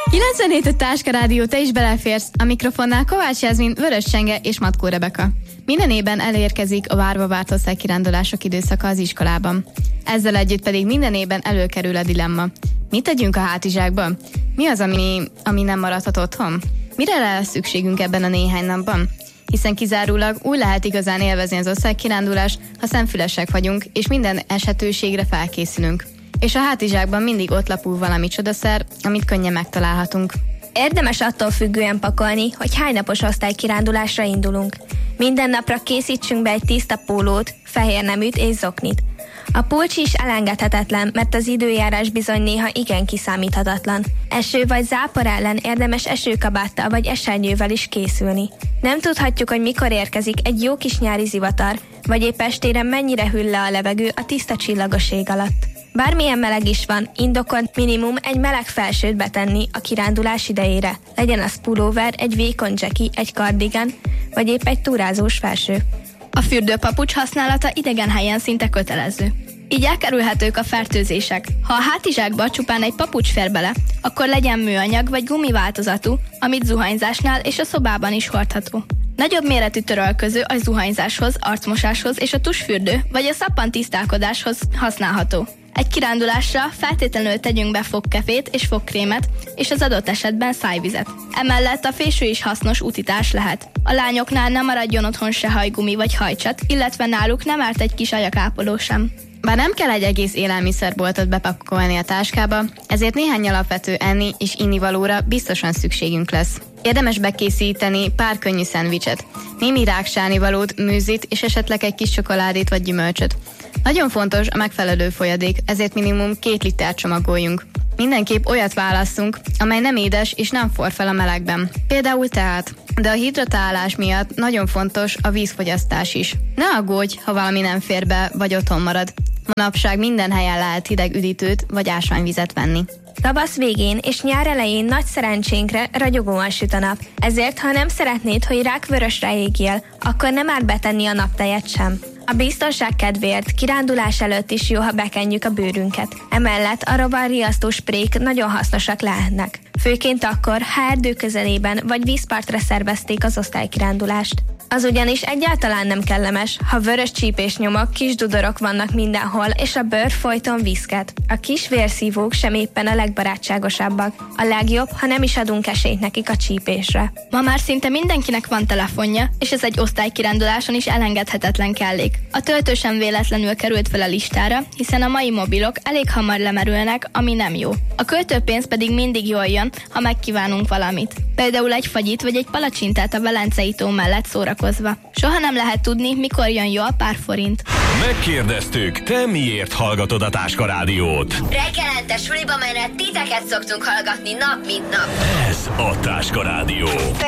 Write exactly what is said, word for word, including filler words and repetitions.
kilencvenhét a Táska Rádió, te is beleférsz. A mikrofonnál Kovács Jászmin, Vörös Csenge és Matkó Rebeka. Minden évben elérkezik a várva várt osztálykirándulások időszaka az iskolában. Ezzel együtt pedig minden évben előkerül a dilemma. Mit tegyünk a hátizsákba? Mi az, ami, ami nem maradhat otthon? Mire lesz szükségünk ebben a néhány napban? Hiszen kizárólag úgy lehet igazán élvezni az osztálykirándulást, ha szemfülesek vagyunk, és minden esetőségre felkészülünk. És a hátizsákban mindig ott lapul valami csodaszer, amit könnyen megtalálhatunk. Érdemes attól függően pakolni, hogy hány napos osztálykirándulásra indulunk. Minden napra készítsünk be egy tiszta pólót, fehér neműt és zoknit. A pulcsi is elengedhetetlen, mert az időjárás bizony néha igen kiszámíthatatlan. Eső vagy zápor ellen érdemes esőkabáttal vagy esernyővel is készülni. Nem tudhatjuk, hogy mikor érkezik egy jó kis nyári zivatar, vagy épp estére mennyire hűl le a levegő a tiszta csillagos ég alatt. Bármilyen meleg is van, indokolt minimum egy meleg felsőt betenni a kirándulás idejére. Legyen az pulóver, egy vékony dzseki, egy kardigan, vagy épp egy túrázós felső. A fürdőpapucs használata idegen helyen szinte kötelező. Így elkerülhetők a fertőzések. Ha a hátizsákba csupán egy papucs fér bele, akkor legyen műanyag vagy gumi változatú, amit zuhanyzásnál és a szobában is hordható. Nagyobb méretű törölköző a zuhanyzáshoz, arcmosáshoz és a tusfürdő vagy a szappan tisztálkodáshoz használható. Egy kirándulásra feltétlenül tegyünk be fogkefét és fogkrémet, és az adott esetben szájvizet. Emellett a fésű is hasznos útitás lehet. A lányoknál nem maradjon otthon se hajgumi vagy hajcsat, illetve náluk nem árt egy kis ajakápoló sem. Bár nem kell egy egész élelmiszerboltot bepakolni a táskába, ezért néhány alapvető enni és innivalóra biztosan szükségünk lesz. Érdemes bekészíteni pár könnyű szendvicset, némi ráksánivalót, műzit és esetleg egy kis csokoládét vagy gyümölcsöt. Nagyon fontos a megfelelő folyadék, ezért minimum két liter csomagoljunk. Mindenképp olyat válasszunk, amely nem édes és nem forr fel a melegben. Például teát. De a hidratálás miatt nagyon fontos a vízfogyasztás is. Ne aggódj, ha valami nem fér be, vagy otthon marad. Manapság minden helyen lehet hideg üdítőt vagy ásványvizet venni. Tavasz végén és nyár elején nagy szerencsénkre ragyogóan süt a nap. Ezért, ha nem szeretnéd, hogy rákvörösre égjél, akkor nem árt betenni a naptejet sem. A biztonság kedvéért kirándulás előtt is jó, ha bekenjük a bőrünket. Emellett a rovarriasztó sprék nagyon hasznosak lehetnek. Főként akkor, ha erdő közelében vagy vízpartra szervezték az osztálykirándulást. Az ugyanis egyáltalán nem kellemes, ha vörös csípés nyomok, kis dudorok vannak mindenhol, és a bőr folyton viszket. A kis vérszívók sem éppen a legbarátságosabbak. A legjobb, ha nem is adunk esélyt nekik a csípésre. Ma már szinte mindenkinek van telefonja, és ez egy osztálykiránduláson is elengedhetetlen kellék. A töltő sem véletlenül került fel a listára, hiszen a mai mobilok elég hamar lemerülnek, ami nem jó. A költőpénz pedig mindig jól jön, ha megkívánunk valamit. Például egy fagyit vagy egy palacsintát a Velencei tó mellett szórakozva. Soha nem lehet tudni, mikor jön jól pár forint. Megkérdeztük, te miért hallgatod a Táska Rádiót? Reggelente suliba menet titeket szoktunk hallgatni nap mint nap. Ez a Táska Rádió.